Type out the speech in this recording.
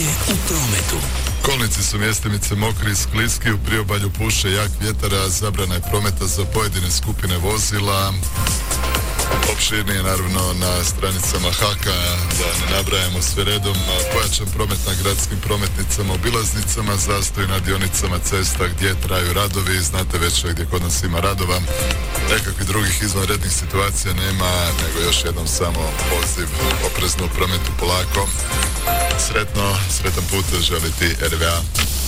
u prometu. Kolnici su mjestimice mokri i skliski, u priobalju puše jak vjetar, a zabrana je prometa za pojedine skupine vozila. Opširnije naravno na stranicama HAK-a, da ne nabrajamo sve redom. Pojačan promet na gradskim prometnicama, obilaznicama, zastoj na dionicama cesta gdje traju radovi. Znate već gdje kod nas ima radova. Nekakvih drugih izvanrednih situacija nema, nego još jednom samo poziv oprezno u prometu polako. Sretan put želi ti RVA.